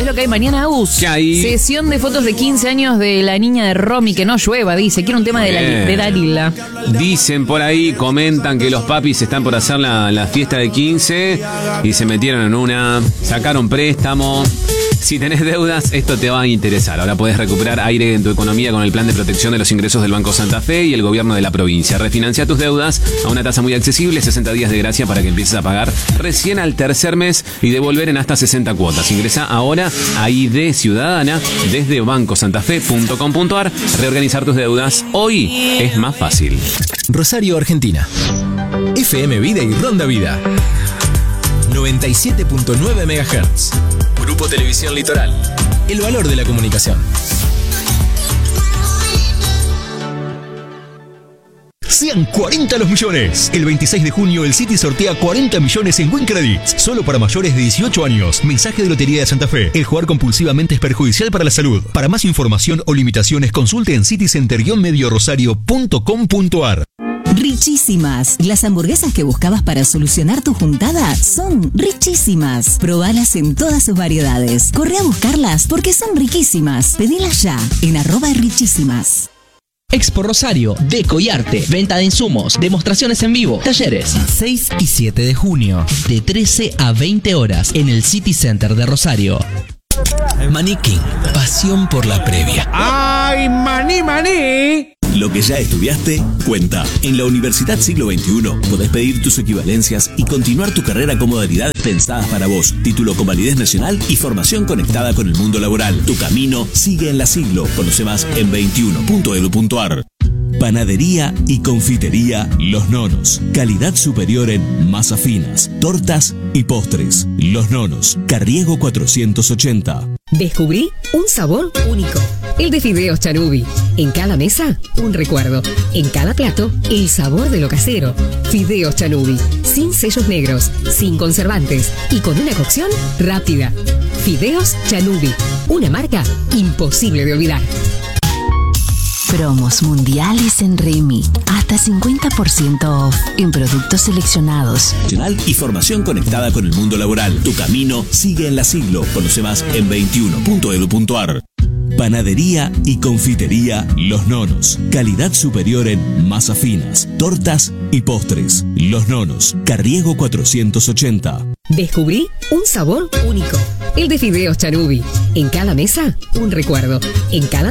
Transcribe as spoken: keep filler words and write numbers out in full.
¿sabés lo que hay mañana, Agus? ¿Qué hay? Sesión de fotos de quince años de la niña de Romy, que no llueva, dice. Quiero un tema de, la, de Dalila. Dicen por ahí, comentan que los papis están por hacer la, la fiesta de quince y se metieron en una, sacaron préstamo. Si tenés deudas, esto te va a interesar. Ahora podés recuperar aire en tu economía con el plan de protección de los ingresos del Banco Santa Fe y el gobierno de la provincia. Refinancia tus deudas a una tasa muy accesible, sesenta días de gracia para que empieces a pagar recién al tercer mes y devolver en hasta sesenta cuotas. Ingresa ahora a I D Ciudadana desde banco santa fe punto com punto ar. Reorganizar tus deudas hoy es más fácil. Rosario, Argentina. F M Vida y Ronda Vida. noventa y siete punto nueve megahertz. Grupo Televisión Litoral. El valor de la comunicación. Sean cuarenta los millones. El veintiséis de junio el City sortea cuarenta millones en WinCredits. Solo para mayores de dieciocho años. Mensaje de Lotería de Santa Fe. El jugar compulsivamente es perjudicial para la salud. Para más información o limitaciones consulte en citycenter medio rosario punto com punto ar. Richísimas. Las hamburguesas que buscabas para solucionar tu juntada son richísimas. Probalas en todas sus variedades. Corre a buscarlas porque son riquísimas. Pedilas ya en arroba richísimas. Expo Rosario, Deco y Arte, venta de insumos, demostraciones en vivo, talleres. seis y siete de junio, de trece a veinte horas, en el City Center de Rosario. Maniquín, pasión por la previa. ¡Ay, maní, maní! Lo que ya estudiaste, cuenta. En la Universidad Siglo veintiuno podés pedir tus equivalencias y continuar tu carrera con modalidades pensadas para vos. Título con validez nacional y formación conectada con el mundo laboral. Tu camino sigue en la Siglo. Conoce más en veintiuno punto edu punto ar. Panadería y confitería Los Nonos. Calidad superior en masas finas, tortas y postres. Los Nonos, Carriego cuatrocientos ochenta. Descubrí un sabor único, el de fideos Chanubi. En cada mesa, un recuerdo. En cada plato, el sabor de lo casero. Fideos Chanubi, sin sellos negros, sin conservantes y con una cocción rápida. Fideos Chanubi, una marca imposible de olvidar. Promos mundiales en Remy. Hasta cincuenta por ciento off en productos seleccionados. Y formación conectada con el mundo laboral. Tu camino sigue en la Siglo. Conoce más en veintiuno punto edu punto ar. Panadería y confitería Los Nonos. Calidad superior en masas finas, tortas y postres. Los Nonos, Carriego cuatrocientos ochenta. Descubrí un sabor único, el de fideos Chanubi. En cada mesa, un recuerdo. En cada